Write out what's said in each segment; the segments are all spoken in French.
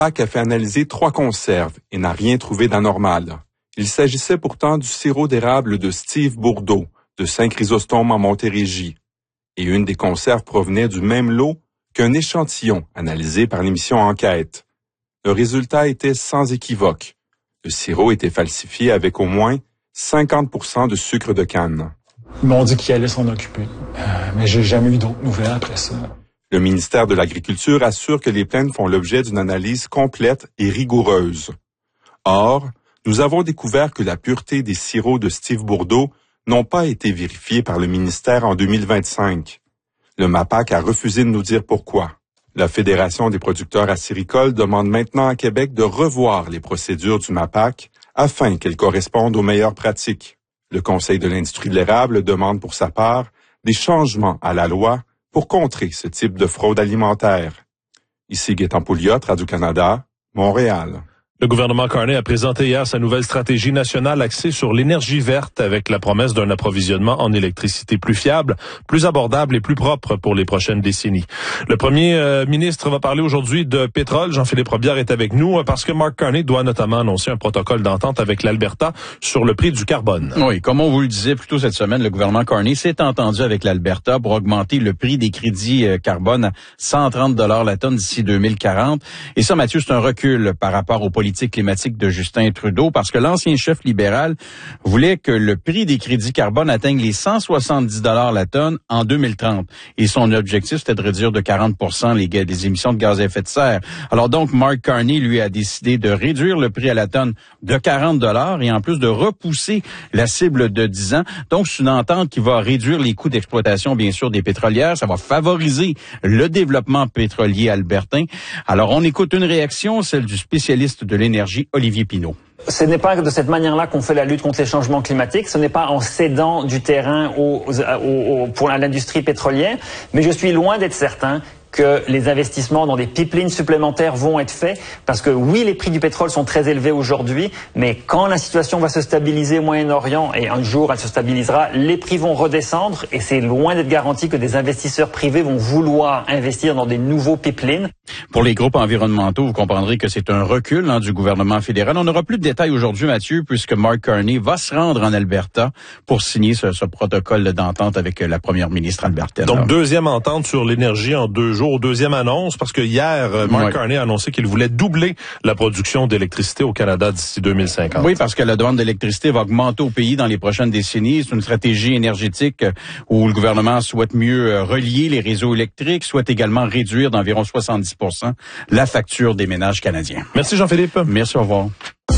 MAPAC a fait analyser 3 conserves et n'a rien trouvé d'anormal. Il s'agissait pourtant du sirop d'érable de Steve Bourdeau, de Saint-Chrysostome en Montérégie. Et une des conserves provenait du même lot qu'un échantillon analysé par l'émission Enquête. Le résultat était sans équivoque. Le sirop était falsifié avec au moins 50% de sucre de canne. Ils m'ont dit qu'ils allaient s'en occuper, mais j'ai jamais eu d'autres nouvelles après ça. Le ministère de l'Agriculture assure que les plaintes font l'objet d'une analyse complète et rigoureuse. Or, nous avons découvert que la pureté des sirops de Steve Bourdeau n'ont pas été vérifiés par le ministère en 2025. Le MAPAC a refusé de nous dire pourquoi. La Fédération des producteurs acéricoles demande maintenant à Québec de revoir les procédures du MAPAC afin qu'elles correspondent aux meilleures pratiques. Le Conseil de l'industrie de l'érable demande pour sa part des changements à la loi pour contrer ce type de fraude alimentaire. Ici Gaétan Pouliot, Radio-Canada, Montréal. Le gouvernement Carney a présenté hier sa nouvelle stratégie nationale axée sur l'énergie verte avec la promesse d'un approvisionnement en électricité plus fiable, plus abordable et plus propre pour les prochaines décennies. Le premier ministre va parler aujourd'hui de pétrole. Jean-Philippe Robillard est avec nous parce que Mark Carney doit notamment annoncer un protocole d'entente avec l'Alberta sur le prix du carbone. Oui, comme on vous le disait plus tôt cette semaine, le gouvernement Carney s'est entendu avec l'Alberta pour augmenter le prix des crédits carbone à 130 $ la tonne d'ici 2040. Et ça, Mathieu, c'est un recul par rapport aux politiques climatique de Justin Trudeau parce que l'ancien chef libéral voulait que le prix des crédits carbone atteigne les 170 $ la tonne en 2030. Et son objectif, c'était de réduire de 40 % les émissions de gaz à effet de serre. Alors donc, Mark Carney, lui, a décidé de réduire le prix à la tonne de 40 $ et en plus de repousser la cible de 10 ans. Donc, c'est une entente qui va réduire les coûts d'exploitation, bien sûr, des pétrolières. Ça va favoriser le développement pétrolier albertain. Alors, on écoute une réaction, celle du spécialiste de l'énergie, Olivier Pinault. Ce n'est pas de cette manière-là qu'on fait la lutte contre les changements climatiques. Ce n'est pas en cédant du terrain pour l'industrie pétrolière. Mais je suis loin d'être certain que les investissements dans des pipelines supplémentaires vont être faits, parce que oui, les prix du pétrole sont très élevés aujourd'hui, mais quand la situation va se stabiliser au Moyen-Orient, et un jour elle se stabilisera, les prix vont redescendre, et c'est loin d'être garanti que des investisseurs privés vont vouloir investir dans des nouveaux pipelines. Pour les groupes environnementaux, vous comprendrez que c'est un recul du gouvernement fédéral. On n'aura plus de détails aujourd'hui, Mathieu, puisque Mark Carney va se rendre en Alberta pour signer ce protocole d'entente avec la première ministre albertaine. Donc, deuxième entente sur l'énergie en 2 jours. Deuxième annonce, parce que hier, Mark Carney a annoncé qu'il voulait doubler la production d'électricité au Canada d'ici 2050. Oui, parce que la demande d'électricité va augmenter au pays dans les prochaines décennies. C'est une stratégie énergétique où le gouvernement souhaite mieux relier les réseaux électriques, souhaite également réduire d'environ 70 % la facture des ménages canadiens. Merci Jean-Philippe. Merci, au revoir.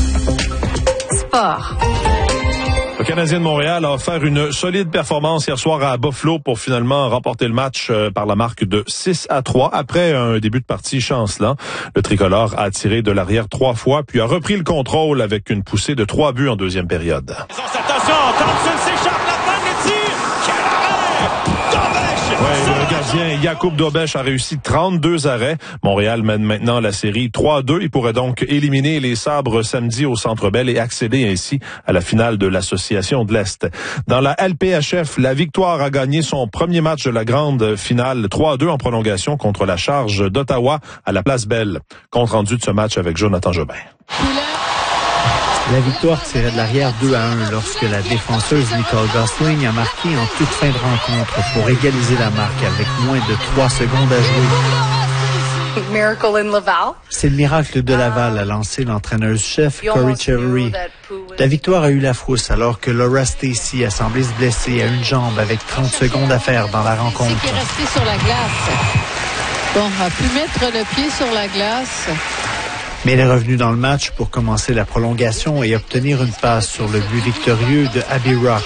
Sport. Le Canadien de Montréal a offert une solide performance hier soir à Buffalo pour finalement remporter le match par la marque de 6-3. Après un début de partie chancelant, le tricolore a tiré de l'arrière 3 fois, puis a repris le contrôle avec une poussée de 3 buts en deuxième période. Attention, Thompson s'échappe, la balle de tir! Quel arrêt! Ouais, le gardien Jakub Dobeš a réussi 32 arrêts. Montréal mène maintenant la série 3-2. Il pourrait donc éliminer les Sabres samedi au Centre Bell et accéder ainsi à la finale de l'Association de l'Est. Dans la LPHF, la Victoire a gagné son premier match de la grande finale 3-2 en prolongation contre la Charge d'Ottawa à la Place Bell. Compte rendu de ce match avec Jonathan Jobin. La Victoire tirait de l'arrière 2-1 lorsque la défenseuse Nicole Gosling a marqué en toute fin de rencontre pour égaliser la marque avec moins de 3 secondes à jouer. Miracle in Laval. C'est le miracle de Laval, a lancé l'entraîneuse-chef Corey Chevery. La Victoire a eu la frousse alors que Laura Stacey a semblé se blesser à une jambe avec 30 secondes à faire dans la rencontre. C'est qui est resté sur la glace. Bon, a pu mettre le pied sur la glace. Mais elle est revenue dans le match pour commencer la prolongation et obtenir une passe sur le but victorieux de Abby Rock.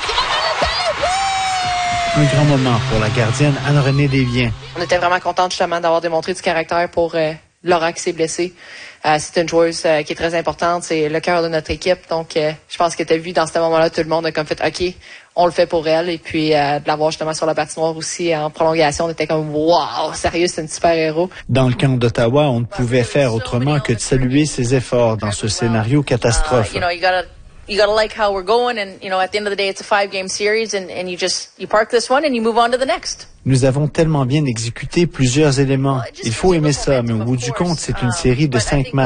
Un grand moment pour la gardienne Anne-Renée Desviens. On était vraiment contente justement d'avoir démontré du caractère pour Laura qui s'est blessée. C'est une joueuse qui est très importante, c'est le cœur de notre équipe. Donc, je pense que tu as vu dans ce moment-là, tout le monde a comme fait « OK, on le fait pour elle ». Et puis, de l'avoir justement sur la patinoire aussi en prolongation, on était comme « Wow, sérieux, c'est une super héros ». Dans le camp d'Ottawa, on ne pouvait faire autrement que de saluer ses efforts dans ce scénario catastrophe. You gotta like how we're going, and at the end of the day, it's a 5-game series, and you park this one and you move on to the next. Nous avons tellement bien exécuté plusieurs éléments. Il faut aimer ça, mais au bout du compte, c'est une série de 5 matchs.